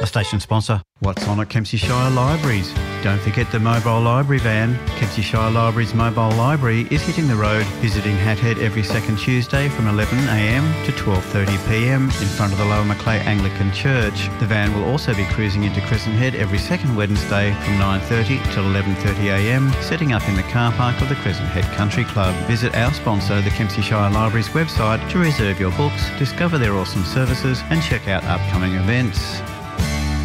A station sponsor. What's on at Kempsey Shire Libraries? Don't forget the mobile library van. Kempsey Shire Libraries mobile library is hitting the road, visiting Hat Head every second Tuesday from 11am to 12:30pm in front of the Lower Macleay Anglican Church. The van will also be cruising into Crescent Head every second Wednesday from 9:30 till 11:30am, setting up in the car park of the Crescent Head Country Club. Visit our sponsor, the Kempsey Shire Libraries website to reserve your books, discover their awesome services and check out upcoming events.